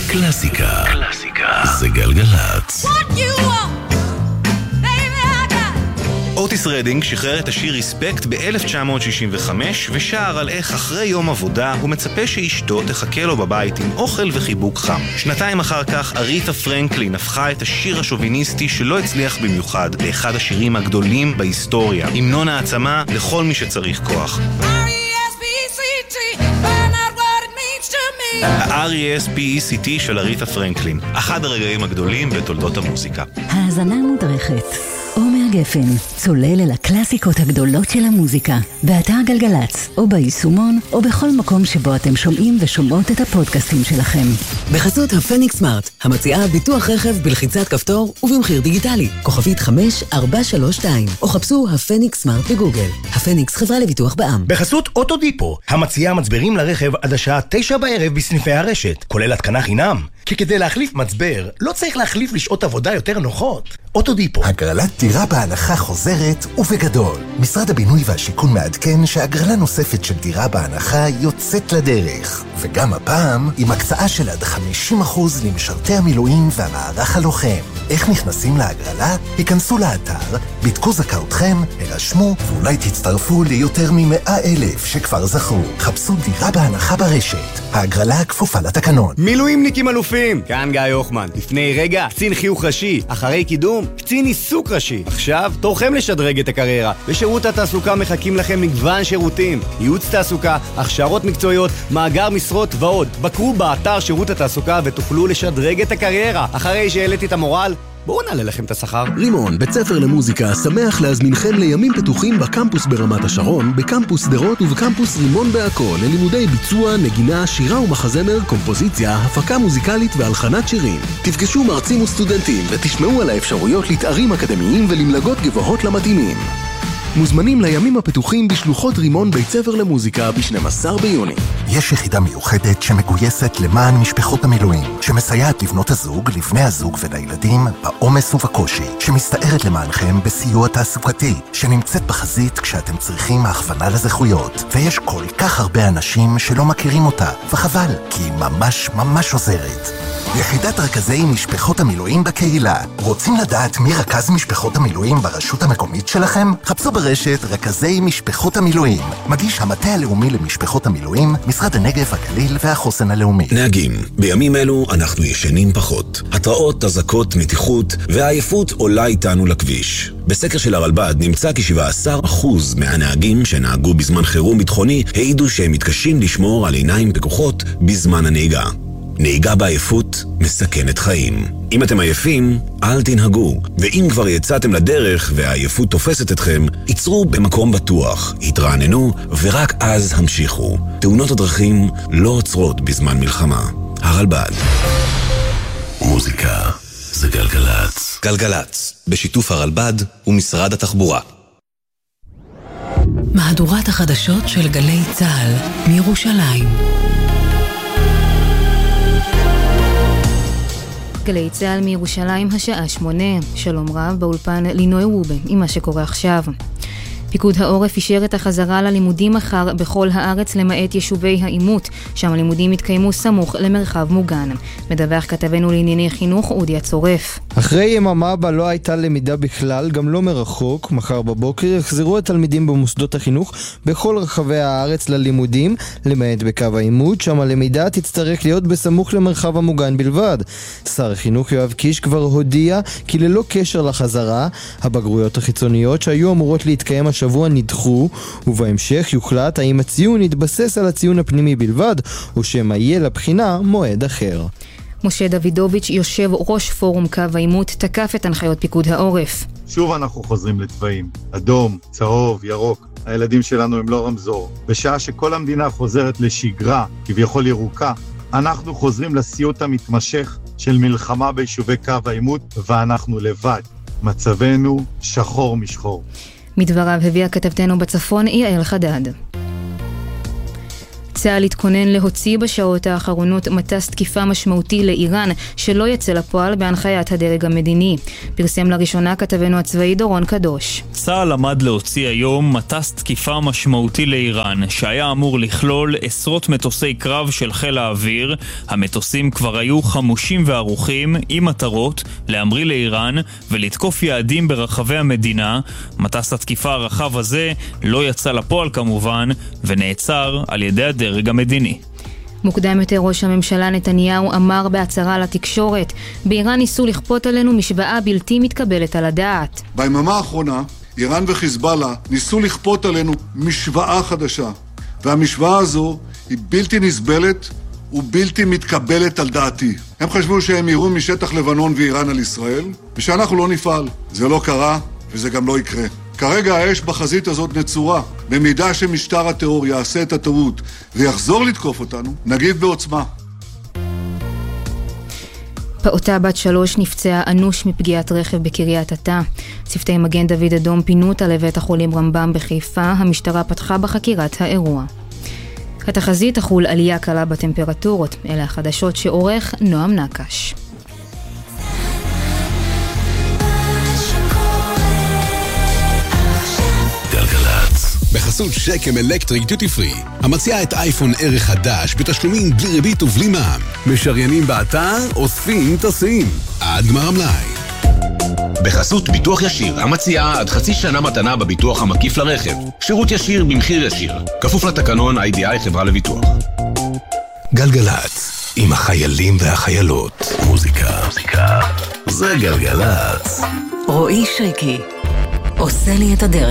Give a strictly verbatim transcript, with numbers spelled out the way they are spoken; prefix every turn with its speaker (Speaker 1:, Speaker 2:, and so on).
Speaker 1: קלאסיקה. קלאסיקה. זה גלגלצ. אוטיס רדינג שחרר את השיר ריספקט ב-אלף תשע מאות שישים וחמש ושר על איך אחרי יום עבודה הוא מצפה שאשתו תחכה לו בבית עם אוכל וחיבוק חם. שנתיים אחר כך אריתה פרנקלין הפכה את השיר השוביניסטי שלא הצליח במיוחד לאחד השירים הגדולים בהיסטוריה, המנון העצמה לכל מי שצריך כוח. ה-אר אי אס פי אי סי טי של אריתה פרנקלין, אחד הרגעים הגדולים בתולדות המוזיקה.
Speaker 2: האזנה מודרכת. עומר גפן, צולל אל הקלאסיקות הגדולות של המוזיקה, באתר גלגלצ, או ביישומון, או בכל מקום שבו אתם שומעים ושומעות את הפודקאסטים שלכם.
Speaker 3: בחסות הפניקס סמארט, המציעה ביטוח רכב בלחיצת כפתור ובמחיר דיגיטלי, כוכבית חמש ארבע שלוש שתיים, או חפשו הפניקס סמארט בגוגל. הפניקס חברה לביטוח בע"מ.
Speaker 4: בחסות אוטודיפו, המציעה מצברים לרכב עד השעה תשע בערב בסניפי הרשת, כולל התקנה חינם. כי כדי להחליף מצבר, לא צריך להחליף לשעות עבודה יותר נוחות. אוטודיפו.
Speaker 5: הגרלת דירה בהנחה חוזרת ובגדול. משרד הבינוי והשיכון מעדכן שהגרלה נוספת של דירה בהנחה יוצאת לדרך. וגם הפעם עם הקצאה של עד חמישים אחוז למשרתי המילואים והמערך הלוחם. איך נכנסים להגרלה? היכנסו לאתר, בדקו זכאותכם, הרשמו, ואולי תצטרפו ליותר ממאה אלף שכבר זכו. חפשו דירה בהנחה ברשת. ההגרלה כפופה לתקנון.
Speaker 6: מילואימניקים אלופים, כאן גיא יוחמן. לפני רגע, קצין חיוך ראשי. אחרי קידום, קצין עיסוק ראשי. עכשיו, תורכם לשדרג את הקריירה. בשירות התעסוקה מחכים לכם מגוון שירותים. ייעוץ תעסוקה, הכשרות מקצועיות, מאגר משרות ועוד. בקרו באתר שירות התעסוקה ותוכלו לשדרג את הקריירה. אחרי שהעליתי את המורל, בואו נעלה לכם את השכר.
Speaker 1: רימון, בית ספר למוזיקה, שמח להזמינכם לימים פתוחים בקמפוס ברמת השרון, בקמפוס דרות ובקמפוס רימון בעכו, ללימודי ביצוע, נגינה, שירה ומחזמר, קומפוזיציה, הפקה מוזיקלית והלחנת שירים. תפגשו מרצים וסטודנטים ותשמעו על האפשרויות לתארים אקדמיים ולמלגות גבוהות למתאימים. מוזמנים לימים הפתוחים בשלוחות רימון בית ספר למוזיקה ב-שנים עשר ביוני.
Speaker 5: יש יחידה מיוחדת שמגויסת למען משפחות המילואים, שמסייעת לבנות הזוג, לבני הזוג ולילדים בעומס ובקושי, שמסתערת למענכם בסיוע תעסוקתי, שנמצאת בחזית כשאתם צריכים הכוונה לזכויות. ויש כל כך הרבה אנשים שלא מכירים אותה, וחבל, כי היא ממש ממש עוזרת. יחידת רכזי משפחות המילואים בקהילה. רוצים לדעת מי רכז משפחות המילואים ברשות המקומית שלכם? חפשו ברשת רכזי משפחות המילואים. מגיש המטה הלאומי למשפחות המילואים, משרד הנגב, הגליל והחוסן הלאומי.
Speaker 1: נהגים, בימים אלו אנחנו ישנים פחות. התראות, הזקות, מתיחות והעייפות עולה איתנו לכביש. בסקר של הרלב"ד נמצא כי שבעה עשר אחוז מהנהגים שנהגו בזמן חירום ביטחוני העידו שהם מתקשים לשמור על עיניים פקוחות בזמן הנהיגה. נהיגה בעייפות מסכנת חיים. אם אתם עייפים, אל תנהגו. ואם כבר יצאתם לדרך והעייפות תופסת אתכם, ייצרו במקום בטוח, התרעננו ורק אז המשיכו. תאונות הדרכים לא עוצרות בזמן מלחמה. הרלב"ד. מוזיקה זה גלגלצ.
Speaker 7: גלגלצ, בשיתוף הרלב"ד ומשרד התחבורה.
Speaker 2: מהדורת החדשות של גלי צה"ל מירושלים.
Speaker 8: גלי צה"ל מירושלים, השעה שמונה. שלום רב, באולפן לינוי רובה עם מה שקורה עכשיו. פיקוד העורף אישר את החזרה ללימודים מחר בכל הארץ למעט יישובי העימות, שם הלימודים התקיימו סמוך למרחב מוגן. מדווח כתבנו לענייני חינוך אודי הצורף.
Speaker 9: אחרי יממה בה לא הייתה למידה בכלל, גם לא מרחוק, מחר בבוקר יחזרו התלמידים במוסדות החינוך בכל רחבי הארץ ללימודים, למעט בקו העימות, שם הלמידה תצטרך להיות בסמוך למרחב המוגן בלבד. שר החינוך יואב קיש כבר הודיע כי ללא קשר לחזרה, הבגרויות החיצוניות שהיו אמורות להתקיים השבוע נדחו, ובהמשך יוחלט האם הציון יתבסס על הציון הפנימי בלבד, או שמה יהיה לבחינה מועד אחר.
Speaker 8: משה דוידוביץ', יושב ראש פורום קו העימות, תקף את הנחיות פיקוד העורף.
Speaker 10: שוב אנחנו חוזרים לצבעים, אדום, צהוב, ירוק. הילדים שלנו הם לא רמזור. בשעה שכל המדינה חוזרת לשגרה, כביכול ירוקה, אנחנו חוזרים לסיוט המתמשך של מלחמה ביישובי קו העימות, ואנחנו לבד. מצבנו שחור משחור.
Speaker 8: מדבריו הביאה כתבתנו בצפון יעל חדד. צה"ל התכונן להוציא בשעות האחרונות מטס תקיפה משמעותי לאיראן שלא יצא לפועל בהנחיית הדרג המדיני. פרסם לראשונה כתבנו הצבאי דורון קדוש.
Speaker 11: צה"ל עמד להוציא היום מטס תקיפה משמעותי לאיראן שהיה אמור לכלול עשרות מטוסי קרב של חיל האוויר. המטוסים כבר היו חמושים וערוכים עם מטרות להמריא לאיראן ולתקוף יעדים ברחבי המדינה. מטס התקיפה הרחב הזה לא יצא לפועל כמובן ונעצר על ידי הדרג המדיני.
Speaker 8: מוקדם יותר ראש הממשלה נתניהו אמר בהצהרה לתקשורת, באיראן ניסו לכפות עלינו משוואה בלתי מתקבלת על הדעת.
Speaker 12: ביממה האחרונה איראן וחיזבאללה ניסו לכפות עלינו משוואה חדשה, והמשוואה הזו היא בלתי נסבלת ובלתי מתקבלת על דעתי. הם חשבו שהם יראו משטח לבנון ואיראן על ישראל, ושאנחנו לא נפעל. זה לא קרה וזה גם לא יקרה. כרגע האש בחזית הזאת נצורה. במידה שמשטר הטרור יעשה את הטעות ויחזור לתקוף אותנו, נגיב בעוצמה.
Speaker 8: פעוטה בת שלוש נפצעה אנוש מפגיעת רכב בקריית אתא. צוותי מגן דוד אדום פינו אותה לבית החולים רמב"ם בחיפה. המשטרה פתחה בחקירת האירוע. התחזית תחול עלייה קלה בטמפרטורות. אלה החדשות שעורך נועם נקש.
Speaker 1: בחסות שקם אלקטריק דיוטי פרי, המציעה את אייפון ערך חדש בתשלומים בלי ריבית ובלי מע"מ. משריינים באתר, אוספים, טסים. עד גמר המלאי. בחסות ביטוח ישיר, המציעה עד חצי שנה מתנה בביטוח המקיף לרכב. שירות ישיר במחיר ישיר. כפוף לתקנון איי די איי חברה לביטוח. גלגלץ, עם החיילים והחיילות. מוזיקה. מוזיקה. זה גלגלץ.
Speaker 2: רועי שריקי. עושה לי את הדרך.